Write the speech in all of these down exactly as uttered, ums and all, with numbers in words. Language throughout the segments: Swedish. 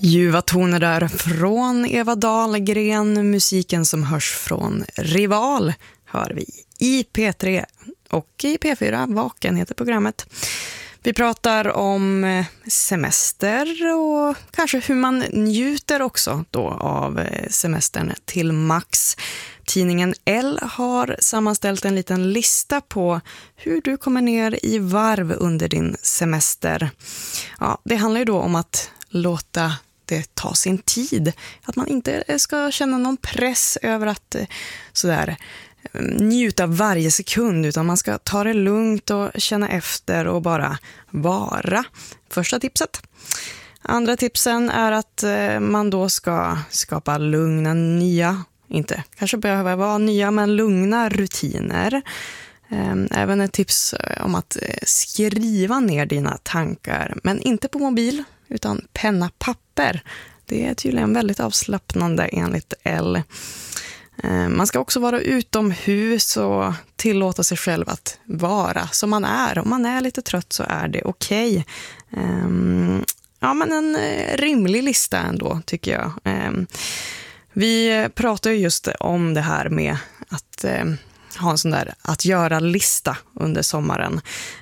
Ljuva toner där från Eva Dahlgren, musiken som hörs från Rival hör vi i P tre och i P fyra, Vaken heter programmet. Vi pratar om semester och kanske hur man njuter också då av semestern till max. Tidningen L har sammanställt en liten lista på hur du kommer ner i varv under din semester. Ja, det handlar ju då om att låta det ta sin tid. Att man inte ska känna någon press över att sådär njuta varje sekund, utan man ska ta det lugnt och känna efter och bara vara. Första tipset. Andra tipsen är att man då ska skapa lugna nya, inte kanske behöver vara nya, men lugna rutiner. Även ett tips om att skriva ner dina tankar, men inte på mobil utan penna papper. Det är tydligen väldigt avslappnande enligt L. Man ska också vara utomhus och tillåta sig själv att vara som man är. Om man är lite trött så är det okej. Ja, men en rimlig lista ändå tycker jag. Vi pratar ju just om det här med att ha en sån där att göra-lista under sommaren.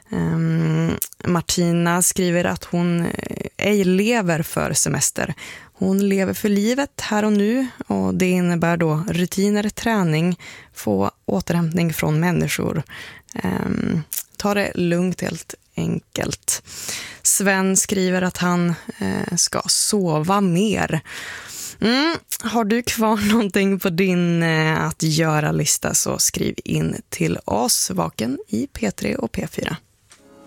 Martina skriver att hon ej lever för semester. Hon lever för livet här och nu, och det innebär då rutiner, träning, få återhämtning från människor. Ehm, ta det lugnt helt enkelt. Sven skriver att han eh, ska sova mer. Mm. Har du kvar någonting på din eh, att göra-lista så skriv in till oss, Vaken i P tre och P fyra.